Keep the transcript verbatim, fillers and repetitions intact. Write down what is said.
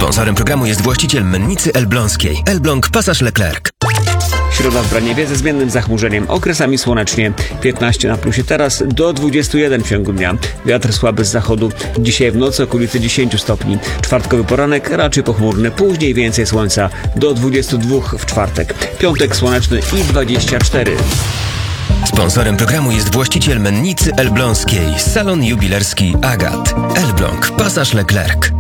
Sponsorem programu jest właściciel mennicy elbląskiej. Elbląg Pasaż Leclerc. Środa w Braniewie ze zmiennym zachmurzeniem, okresami słonecznie. piętnaście na plusie teraz, do dwudziestu jeden w ciągu dnia. Wiatr słaby z zachodu. Dzisiaj w nocy okolice dziesięciu stopni. Czwartkowy poranek raczej pochmurny, później więcej słońca, do dwudziestu dwóch w czwartek. Piątek słoneczny i dwadzieścia cztery. Sponsorem programu jest właściciel mennicy elbląskiej. Salon jubilerski Agat. Elbląg Pasaż Leclerc.